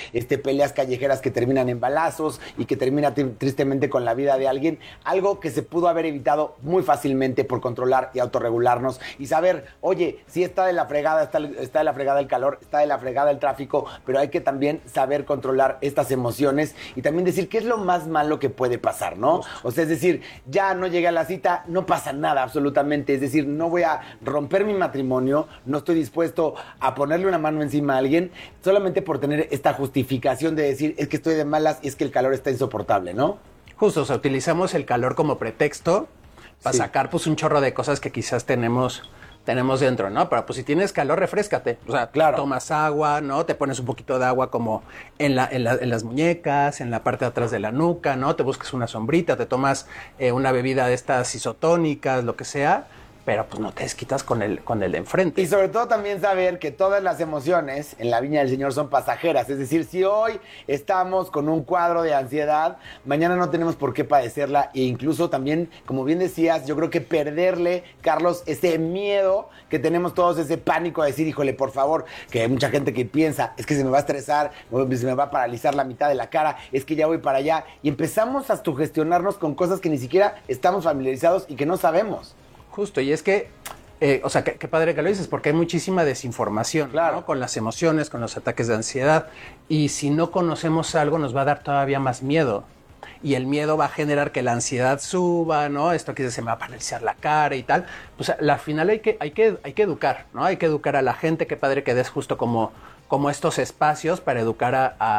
peleas callejeras que terminan en balazos y que termina tristemente con la vida de alguien. Algo que se pudo haber evitado muy fácilmente por controlar y autorregularnos y saber, oye, sí está de la fregada, está de la fregada el calor, está de la fregada el tráfico, pero hay que también saber controlar estas emociones y también decir qué es lo más malo que puede pasar, ¿no? O sea, es decir, ya no llegué a la cita, no pasa nada absolutamente, es decir, no voy a romper mi matrimonio, no estoy dispuesto a ponerle una mano encima a alguien solamente por tener esta justificación de decir, es que estoy de malas y es que el calor está insoportable, ¿no? Justo, o sea, utilizamos el calor como pretexto para sacar pues un chorro de cosas que quizás tenemos dentro, ¿no? Pero pues si tienes calor, refréscate. O sea, claro, tomas agua, ¿no? Te pones un poquito de agua como en las muñecas, en la parte de atrás de la nuca, ¿no? Te buscas una sombrita, te tomas una bebida de estas isotónicas, lo que sea, pero pues no te desquitas con el de enfrente. Y sobre todo también saber que todas las emociones en la viña del Señor son pasajeras. Es decir, si hoy estamos con un cuadro de ansiedad, mañana no tenemos por qué padecerla. E incluso también, como bien decías, yo creo que perderle, Carlos, ese miedo que tenemos todos, ese pánico de decir, híjole, por favor, que hay mucha gente que piensa, es que se me va a estresar, se me va a paralizar la mitad de la cara, es que ya voy para allá. Y empezamos a sugestionarnos con cosas que ni siquiera estamos familiarizados y que no sabemos. Justo, y es que, o sea, qué padre que lo dices, porque hay muchísima desinformación, claro, ¿no? Con las emociones, con los ataques de ansiedad, y si no conocemos algo nos va a dar todavía más miedo, y el miedo va a generar que la ansiedad suba, ¿no? Esto que se me va a paralizar la cara y tal, pues al final hay que educar, ¿no? Hay que educar a la gente, qué padre que des justo como estos espacios para educar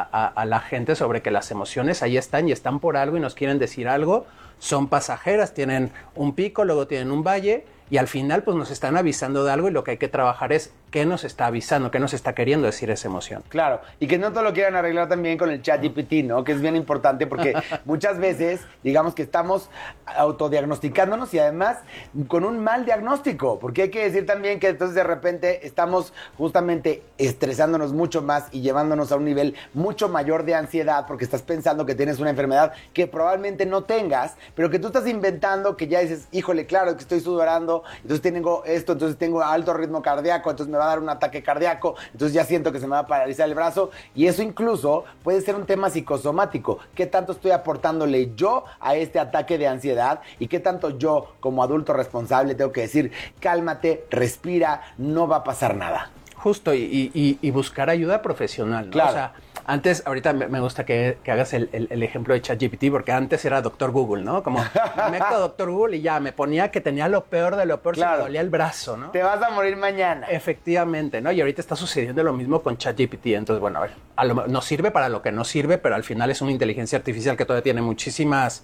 a la gente sobre que las emociones ahí están y están por algo y nos quieren decir algo, son pasajeras, tienen un pico, luego tienen un valle y al final pues nos están avisando de algo y lo que hay que trabajar es qué nos está avisando, qué nos está queriendo decir esa emoción. Claro, y que no todo lo quieran arreglar también con el ChatGPT, ¿no? Que es bien importante porque muchas veces, digamos que estamos autodiagnosticándonos y además con un mal diagnóstico, porque hay que decir también que entonces de repente estamos justamente estresándonos mucho más y llevándonos a un nivel mucho mayor de ansiedad porque estás pensando que tienes una enfermedad que probablemente no tengas, pero que tú estás inventando que ya dices, híjole, claro, que estoy sudorando, entonces tengo esto, entonces tengo alto ritmo cardíaco, entonces me va a dar un ataque cardíaco, entonces ya siento que se me va a paralizar el brazo y eso incluso puede ser un tema psicosomático. ¿Qué tanto estoy aportándole yo a este ataque de ansiedad y qué tanto yo como adulto responsable tengo que decir, cálmate, respira, no va a pasar nada? Justo, y buscar ayuda profesional, ¿no? Claro. O sea, antes, ahorita me gusta que hagas el ejemplo de ChatGPT, porque antes era Doctor Google, ¿no? Como me meto a Doctor Google y ya me ponía que tenía lo peor de lo peor, claro, se me dolía el brazo, ¿no? Te vas a morir mañana. Efectivamente, ¿no? Y ahorita está sucediendo lo mismo con ChatGPT. Entonces, bueno, a ver, nos sirve para lo que no sirve, pero al final es una inteligencia artificial que todavía tiene muchísimas,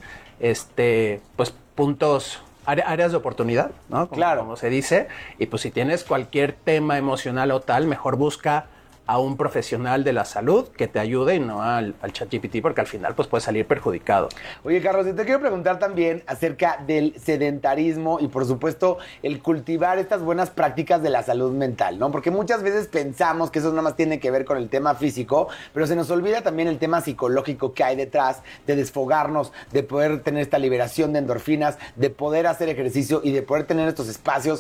pues, puntos, áreas de oportunidad, ¿no? Claro. Como se dice. Y pues si tienes cualquier tema emocional o tal, mejor busca a un profesional de la salud que te ayude y no al ChatGPT, porque al final pues puedes salir perjudicado. Oye, Carlos, te quiero preguntar también acerca del sedentarismo y por supuesto el cultivar estas buenas prácticas de la salud mental, ¿no? Porque muchas veces pensamos que eso nada más tiene que ver con el tema físico, pero se nos olvida también el tema psicológico que hay detrás, de desfogarnos, de poder tener esta liberación de endorfinas, de poder hacer ejercicio y de poder tener estos espacios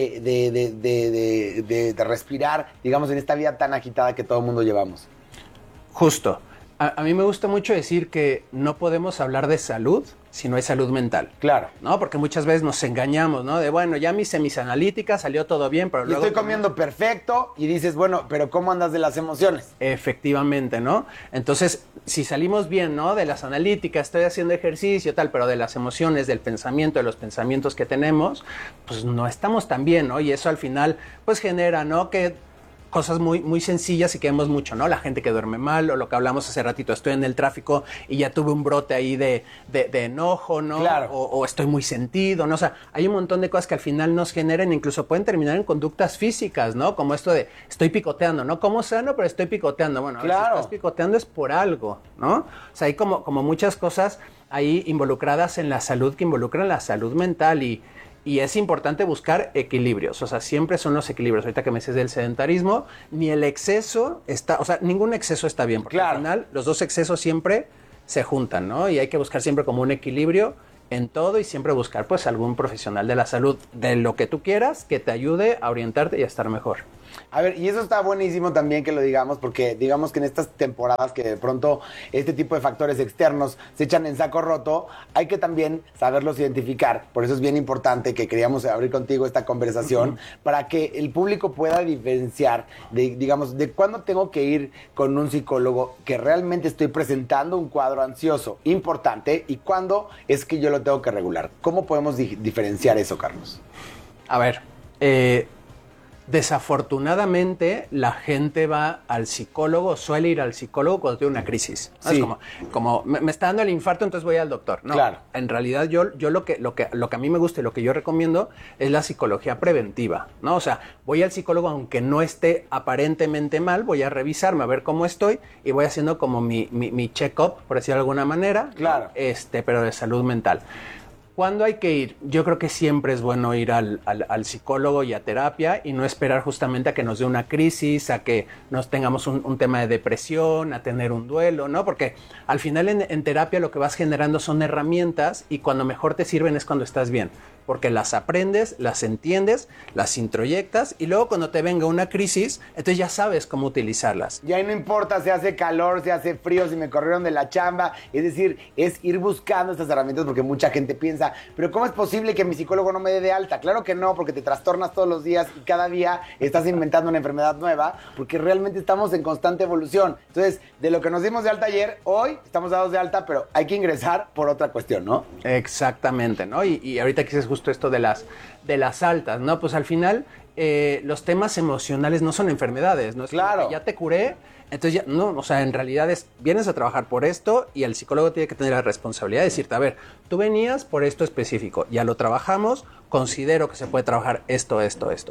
de respirar, digamos, en esta vida tan agitada que todo el mundo llevamos. Justo. A mí me gusta mucho decir que no podemos hablar de salud si no hay salud mental. Claro. ¿No? Porque muchas veces nos engañamos, ¿no? De, bueno, ya hice mis analíticas, salió todo bien, pero luego... estoy comiendo perfecto y dices, bueno, pero ¿cómo andas de las emociones? Efectivamente, ¿no? Entonces, si salimos bien, ¿no? De las analíticas, estoy haciendo ejercicio, tal, pero de las emociones, del pensamiento, de los pensamientos que tenemos, pues no estamos tan bien, ¿no? Y eso al final, pues genera, ¿no? Que cosas muy, muy sencillas y que vemos mucho, ¿no? La gente que duerme mal o lo que hablamos hace ratito, estoy en el tráfico y ya tuve un brote ahí de enojo, ¿no? Claro. O estoy muy sentido, ¿no? O sea, hay un montón de cosas que al final nos generan, incluso pueden terminar en conductas físicas, ¿no? Como esto de estoy picoteando, ¿no? Como sano, pero estoy picoteando. Bueno, claro, si estás picoteando es por algo, ¿no? O sea, hay como muchas cosas ahí involucradas en la salud que involucran la salud mental y es importante buscar equilibrios, o sea, siempre son los equilibrios. Ahorita que me dices del sedentarismo, ni el exceso está, o sea, ningún exceso está bien, porque claro, al final los dos excesos siempre se juntan, ¿no? Y hay que buscar siempre como un equilibrio en todo y siempre buscar pues algún profesional de la salud, de lo que tú quieras, que te ayude a orientarte y a estar mejor. A ver, y eso está buenísimo también que lo digamos, porque digamos que en estas temporadas que de pronto este tipo de factores externos se echan en saco roto, hay que también saberlos identificar. Por eso es bien importante que queríamos abrir contigo esta conversación, para que el público pueda diferenciar de cuándo tengo que ir con un psicólogo que realmente estoy presentando un cuadro ansioso importante y cuándo es que yo lo tengo que regular. ¿Cómo podemos diferenciar eso, Carlos? A ver, desafortunadamente la gente va al psicólogo, suele ir al psicólogo cuando tiene una crisis. ¿No? Sí. Es como me está dando el infarto, entonces voy al doctor. No, claro. En realidad yo lo que a mí me gusta y lo que yo recomiendo es la psicología preventiva, ¿no? O sea, voy al psicólogo aunque no esté aparentemente mal, voy a revisarme a ver cómo estoy y voy haciendo como mi check-up, por decirlo de alguna manera, claro. Pero de salud mental. ¿Cuándo hay que ir? Yo creo que siempre es bueno ir al psicólogo y a terapia y no esperar justamente a que nos dé una crisis, a que nos tengamos un tema de depresión, a tener un duelo, ¿no? Porque al final en terapia lo que vas generando son herramientas y cuando mejor te sirven es cuando estás bien. Porque las aprendes, las entiendes, las introyectas y luego cuando te venga una crisis, entonces ya sabes cómo utilizarlas. Y ahí no importa si hace calor, si hace frío, si me corrieron de la chamba. Es decir, es ir buscando estas herramientas porque mucha gente piensa, pero ¿cómo es posible que mi psicólogo no me dé de alta? Claro que no, porque te trastornas todos los días y cada día estás inventando una enfermedad nueva porque realmente estamos en constante evolución. Entonces, de lo que nos dimos de alta ayer, hoy estamos dados de alta, pero hay que ingresar por otra cuestión, ¿no? Exactamente, ¿no? Y ahorita que es justo esto de las altas, ¿no? Pues al final los temas emocionales no son enfermedades, ¿no? Es claro. Que ya te curé, entonces ya, no, o sea, en realidad vienes a trabajar por esto y el psicólogo tiene que tener la responsabilidad de decirte, a ver, tú venías por esto específico, ya lo trabajamos, considero que se puede trabajar esto,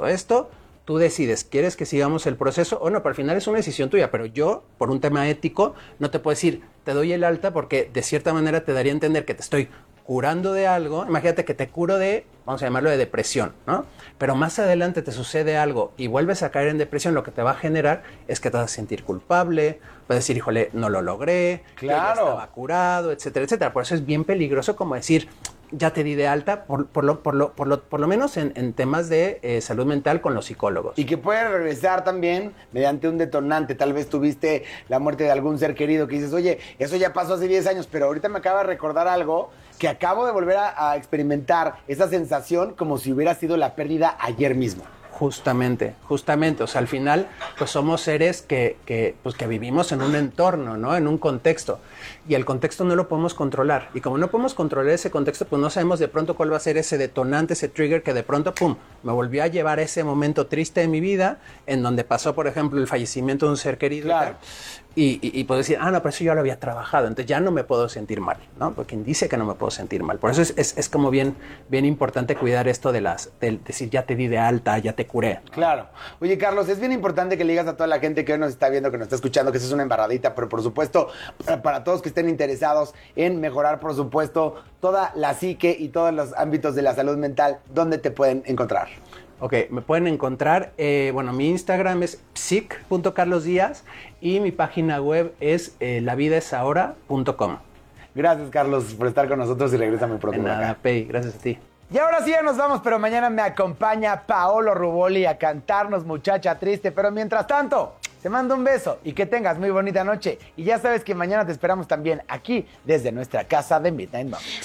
tú decides, ¿quieres que sigamos el proceso o no? Pero al final es una decisión tuya, pero yo, por un tema ético, no te puedo decir, te doy el alta porque de cierta manera te daría a entender que te estoy curando de algo. Imagínate que te curo de, vamos a llamarlo de depresión, ¿no? Pero más adelante te sucede algo y vuelves a caer en depresión, lo que te va a generar es que te vas a sentir culpable, vas a decir, híjole, no lo logré, claro, yo ya estaba curado, etcétera, etcétera. Por eso es bien peligroso como decir, ya te di de alta, por lo menos en temas de salud mental con los psicólogos. Y que puede regresar también mediante un detonante. Tal vez tuviste la muerte de algún ser querido que dices, oye, eso ya pasó hace 10 años, pero ahorita me acaba de recordar algo que acabo de volver a experimentar esa sensación como si hubiera sido la pérdida ayer mismo. Justamente. O sea, al final, pues somos seres que vivimos en un entorno, ¿no? En un contexto. Y el contexto no lo podemos controlar. Y como no podemos controlar ese contexto, pues no sabemos de pronto cuál va a ser ese detonante, ese trigger que de pronto, ¡pum!, me volvió a llevar a ese momento triste de mi vida, en donde pasó, por ejemplo, el fallecimiento de un ser querido. Claro. Y puedo decir, no, pero eso yo lo había trabajado, entonces ya no me puedo sentir mal, ¿no? Porque quien dice que no me puedo sentir mal. Por eso es como bien importante cuidar esto de decir, ya te di de alta, ya te curé. Claro. Oye, Carlos, es bien importante que le digas a toda la gente que hoy nos está viendo, que nos está escuchando, que eso es una embarradita, pero por supuesto, para todos que estén interesados en mejorar, por supuesto, toda la psique y todos los ámbitos de la salud mental, ¿dónde te pueden encontrar? Ok, me pueden encontrar, mi Instagram es psic.carlosdiaz y mi página web es lavidaesahora.com. Gracias, Carlos, por estar con nosotros y regresa muy pronto. De nada, Pei, gracias a ti. Y ahora sí ya nos vamos, pero mañana me acompaña Paolo Ruboli a cantarnos Muchacha Triste. Pero mientras tanto, te mando un beso y que tengas muy bonita noche. Y ya sabes que mañana te esperamos también aquí desde nuestra casa de Midnight Moms.